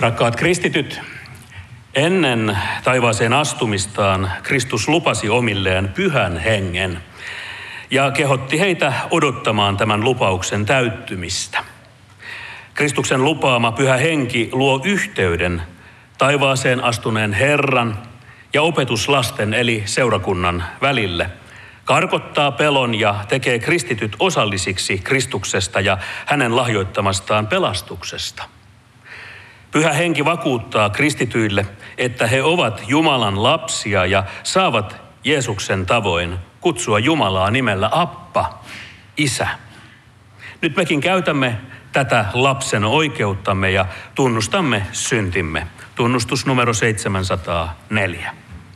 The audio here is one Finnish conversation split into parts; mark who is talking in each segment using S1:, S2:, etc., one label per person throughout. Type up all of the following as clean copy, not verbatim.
S1: Rakkaat kristityt, ennen taivaaseen astumistaan Kristus lupasi omilleen Pyhän Hengen ja kehotti heitä odottamaan tämän lupauksen täyttymistä. Kristuksen lupaama Pyhä Henki luo yhteyden taivaaseen astuneen Herran ja opetuslasten eli seurakunnan välille, karkottaa pelon ja tekee kristityt osallisiksi Kristuksesta ja hänen lahjoittamastaan pelastuksesta. Pyhä Henki vakuuttaa kristityille, että he ovat Jumalan lapsia ja saavat Jeesuksen tavoin kutsua Jumalaa nimellä Appa, Isä. Nyt mekin käytämme tätä lapsen oikeuttamme ja tunnustamme syntimme. Tunnustus numero 704.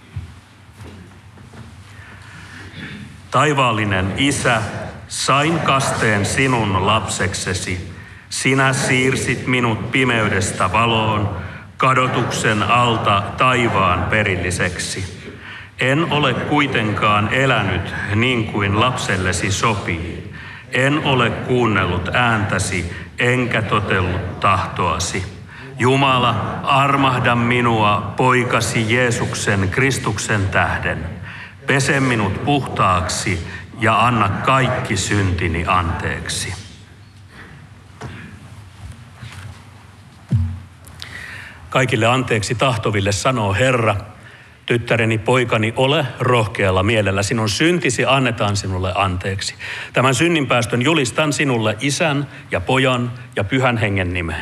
S1: Taivaallinen Isä, sain kasteen sinun lapseksesi. Sinä siirsit minut pimeydestä valoon, kadotuksen alta taivaan perilliseksi. En ole kuitenkaan elänyt niin kuin lapsellesi sopii. En ole kuunnellut ääntäsi, enkä totellut tahtoasi. Jumala, armahda minua poikasi Jeesuksen Kristuksen tähden. Pese minut puhtaaksi ja anna kaikki syntini anteeksi. Kaikille anteeksi tahtoville sanoo Herra, tyttäreni, poikani, ole rohkealla mielellä. Sinun syntisi annetaan sinulle anteeksi. Tämän synninpäästön julistan sinulle Isän ja Pojan ja Pyhän Hengen nimeen.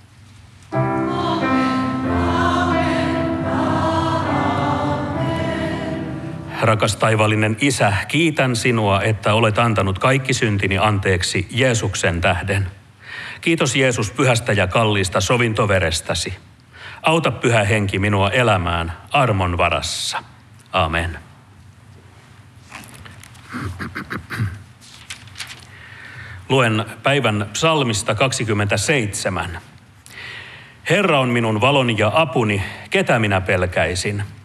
S1: Rakas taivaallinen Isä, kiitän sinua, että olet antanut kaikki syntini anteeksi Jeesuksen tähden. Kiitos Jeesus pyhästä ja kalliista sovintoverestäsi. Auta Pyhä Henki minua elämään armon varassa. Amen. Luen päivän psalmista 27. Herra on minun valoni ja apuni, ketä minä pelkäisin.